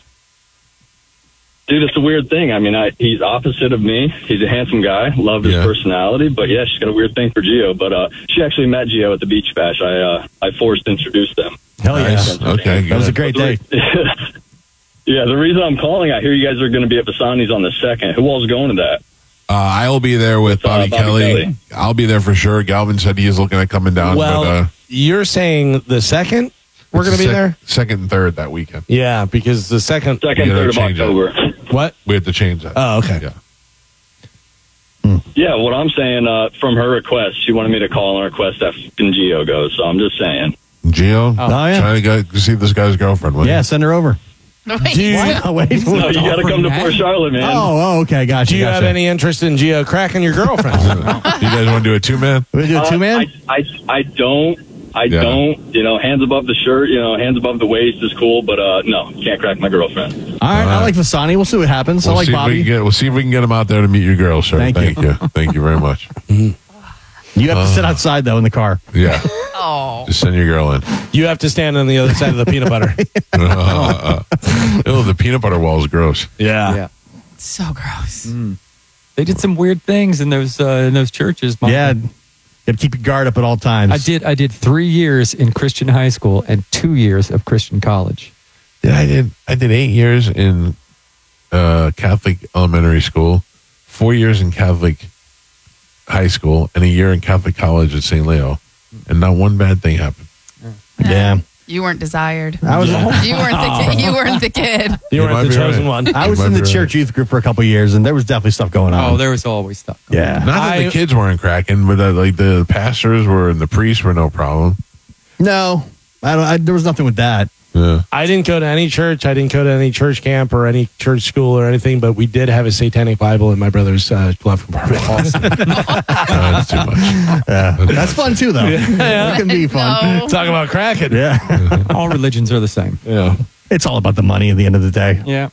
Dude, it's a weird thing. I mean, I, he's opposite of me. He's a handsome guy. Love his Yeah. personality. But yeah, she's got a weird thing for Gio. But uh, she actually met Gio at the beach bash. I uh, I forced to introduce them. Hell yeah. Nice. Okay, That was a good. great day. Yeah, the reason I'm calling, I hear you guys are going to be at Vasani's on the second. Who all's going to that? Uh, I'll be there with uh, Bobby, Bobby Kelly. Kelly. I'll be there for sure. Galvin said he is looking at coming down. Well, but, uh, you're saying the second we're it's going to be sec- there? Second and third that weekend. Yeah, because the second. Second, We gotta third of change that. October. What? We have to change that. Oh, okay. Yeah. Yeah, what I'm saying, uh, from her request, she wanted me to call and request that fucking Gio goes. So I'm just saying. Gio? Oh, yeah. Trying to go see this guy's girlfriend. will Yeah, you? send her over. wait, Do you, What? Wait, No, you got to come to Port Charlotte, man. Oh, oh, okay, gotcha. do you gotcha. have any interest in Gio cracking your girlfriend? You guys want to do a two man? We do a Uh, two man? I, I, I don't. I Yeah. don't. You know, hands above the shirt, you know, hands above the waist is cool, but uh, no, can't crack my girlfriend. All right, I All right. like Vasani. We'll see what happens. We'll I like see if we Bobby. can get. We'll see if we can get him out there to meet your girl, sir. Thank Thank you. you. Thank you very much. You have to sit outside though in the car. Yeah. Oh. Just send your girl in. You have to stand on the other side of the peanut butter. Uh, oh, the peanut butter wall is gross. Yeah. Yeah. So gross. They did some weird things in those uh, in those churches. Mom. Yeah, got to keep your guard up at all times. I did. I did three years in Christian high school and two years of Christian college. Yeah, I did. I did eight years in uh, Catholic elementary school, four years in Catholic high school, and a year in Catholic college at Saint Leo, and not one bad thing happened. Yeah. You weren't desired. I was. You weren't the kid. You weren't the kid. You You weren't might the be chosen right. one. I was You in might the be church right. youth group for a couple of years, and there was definitely stuff going on. Oh, there was always stuff. yeah. Not that I- the kids weren't cracking, but uh, like the pastors were and the priests were no problem. No, I don't. I, there was nothing with that. Yeah. I didn't go to any church. I didn't go to any church camp or any church school or anything, but we did have a satanic Bible in my brother's uh, glove compartment. That's too much. Yeah. That's fun too, though. That can be fun. No. Talk about cracking. Yeah. All religions are the same. Yeah. It's all about the money at the end of the day. Yeah.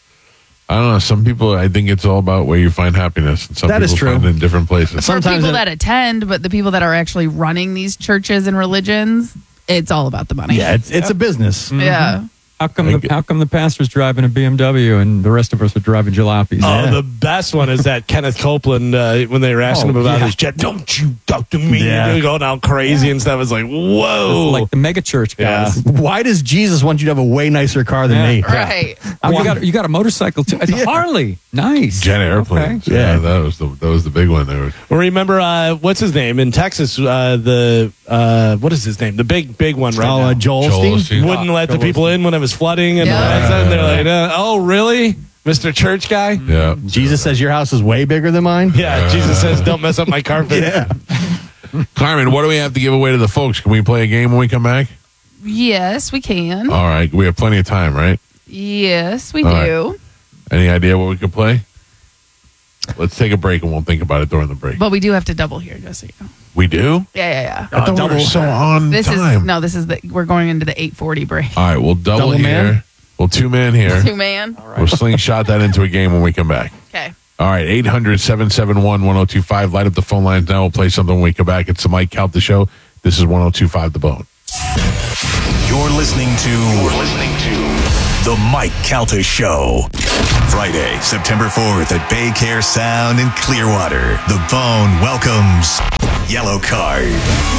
I don't know. Some people, I think it's all about where you find happiness, and some That people is true. find it in different places. For Sometimes people it- that attend, but the people that are actually running these churches and religions, it's all about the money. Yeah, it's it's a business. Yeah. How come? The, how come the pastor's driving a B M W and the rest of us are driving jalopies? Oh, the best one is that Kenneth Copeland, uh, when they were asking Oh, him about yeah. his jet, don't you talk to me. Yeah. And going out crazy and stuff. It's like, whoa. like the mega church guys. Why does Jesus want you to have a way nicer car than Yeah. me? Right. Oh, you got you got a motorcycle too. It's a Harley. Nice. Jet airplanes. Okay. Yeah, Yeah. that was the that was the big one. There. Well, remember, uh, what's his name? In Texas, uh, the, uh, what is his name? The big, big one right Oh, now. uh, Joel Joel Osteen? Osteen. Wouldn't Ah, let the Joel people in when it was flooding. And Yeah. all that stuff. They're like, uh, oh, really? Mister Church guy? Yeah. Jesus says your house is way bigger than mine. Yeah, Jesus says don't mess up my carpet. Yeah. Carmen, what do we have to give away to the folks? Can we play a game when we come back? Yes, we can. All right. We have plenty of time, right? Yes, we All do. right. Any idea what we could play? Let's take a break and we'll think about it during the break. But we do have to double here, just so you know. We do? Yeah, yeah, yeah. I thought we were so on This time. is no. This is the. We're going into the eight forty break. All right, we'll double, Double here. man? We'll two man here. Two man. We'll slingshot that into a game when we come back. Okay. All right, eight hundred, seven seven one, one oh two five. Light up the phone lines now. We'll play something when we come back. It's the Mike Calta Show. This is one oh two five The Bone. You're listening to You're listening to The Mike Calta Show. Friday, September fourth at Bay Care Sound in Clearwater. The Bone welcomes Yellow Card.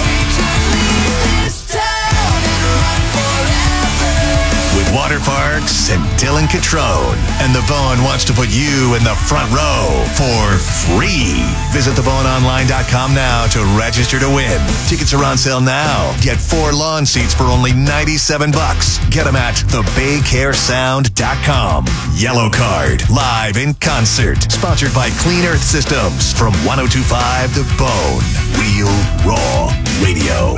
With Water Parks and Dylan Catrone. And The Bone wants to put you in the front row for free. Visit the bone online dot com now to register to win. Tickets are on sale now. Get four lawn seats for only ninety-seven bucks. Get them at the bay care sound dot com. Yellow Card, live in concert. Sponsored by Clean Earth Systems from one oh two five The Bone. Real Raw Radio.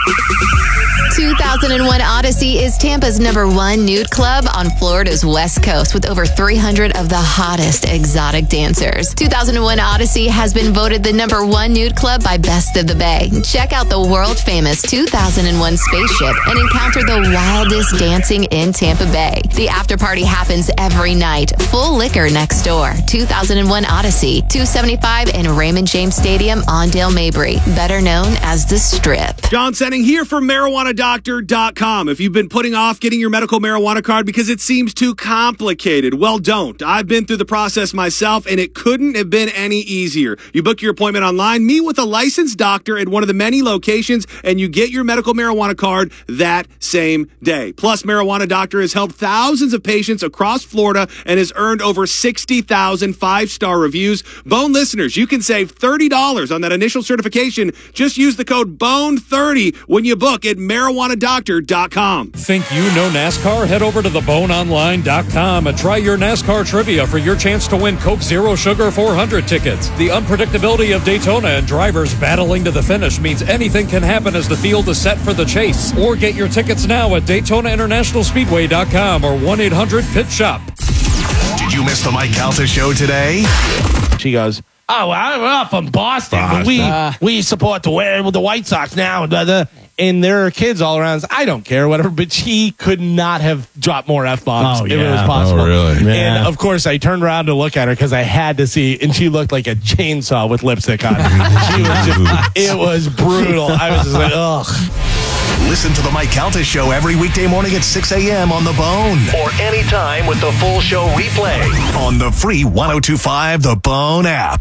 two thousand one Odyssey is Tampa's number one nude club on Florida's West Coast with over three hundred of the hottest exotic dancers. two thousand one Odyssey has been voted the number one nude club by Best of the Bay. Check out the world-famous two thousand one spaceship and encounter the wildest dancing in Tampa Bay. The after party happens every night. Full liquor next door. two thousand one Odyssey, two seventy-five in Raymond James Stadium on Dale Mabry, better known as The Strip. John Senning here for marijuana doctor dot com. If you've been putting off getting your medical marijuana card because it seems too complicated, well, don't. I've been through the process myself, and it couldn't have been any easier. You book your appointment online, meet with a licensed doctor at one of the many locations, and you get your medical marijuana card that same day. Plus, Marijuana Doctor has helped thousands of patients across Florida and has earned over sixty thousand five-star reviews. Bone listeners, you can save thirty dollars on that initial certification. Just use the code B O N E thirty when you book at marijuana doctor dot com. Think you know NASCAR? Head over to the bone online dot com and try your NASCAR trivia for your chance to win Coke Zero Sugar four hundred tickets. The unpredictability of Daytona and drivers battling to the finish means anything can happen as the field is set for the chase. Or get your tickets now at Daytona International Speedway dot com or one eight hundred pit shop. Did you miss the Mike Calta Show today? She goes, oh, well, we're from Boston, but we Boston. we support the, the White Sox now. And, uh, and there are kids all around. I don't care, whatever. But she could not have dropped more F-bombs Oh, if it yeah. was possible. Oh, really? Yeah. And, of course, I turned around to look at her because I had to see. And she looked like a chainsaw with lipstick on. She was just, it was brutal. I was just like, ugh. Listen to the Mike Calta Show every weekday morning at six a.m. on The Bone. Or anytime with the full show replay on the free one oh two five The Bone app.